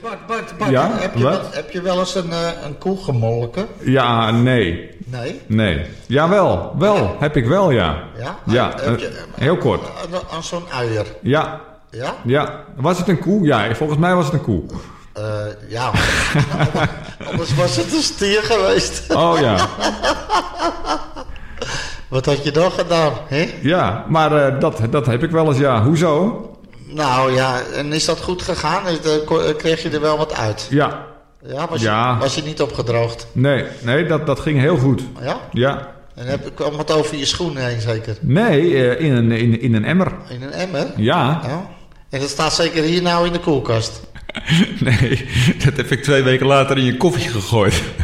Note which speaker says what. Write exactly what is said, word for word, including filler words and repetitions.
Speaker 1: Bart, Bart, Bart.
Speaker 2: Ja,
Speaker 1: heb, je
Speaker 2: wat?
Speaker 1: wel, heb je wel eens een, uh, een koe gemolken?
Speaker 2: Ja, nee.
Speaker 1: Nee?
Speaker 2: Nee. Jawel, wel. Ja. Heb ik wel, ja.
Speaker 1: Ja?
Speaker 2: Ja,
Speaker 1: heb je,
Speaker 2: uh, heel kort.
Speaker 1: Aan, aan zo'n uier?
Speaker 2: Ja.
Speaker 1: Ja?
Speaker 2: Ja. Was het een koe? Ja, volgens mij was het een koe.
Speaker 1: Uh, ja, anders was het een stier geweest.
Speaker 2: Oh ja.
Speaker 1: Wat had je dan gedaan, hè?
Speaker 2: Ja, maar uh, dat, dat heb ik wel eens, ja. Hoezo?
Speaker 1: Nou ja, en is dat goed gegaan? Is de, kreeg je er wel wat uit?
Speaker 2: Ja.
Speaker 1: Ja, was,
Speaker 2: ja.
Speaker 1: Je, was je niet opgedroogd?
Speaker 2: Nee, nee dat, dat ging heel goed.
Speaker 1: Ja?
Speaker 2: Ja.
Speaker 1: En heb, kwam het over je schoenen heen zeker?
Speaker 2: Nee, uh, in, een, in, in een emmer.
Speaker 1: In een emmer?
Speaker 2: Ja.
Speaker 1: ja. En dat staat zeker hier nou in de koelkast?
Speaker 2: Nee, dat heb ik twee weken later in je koffie gegooid.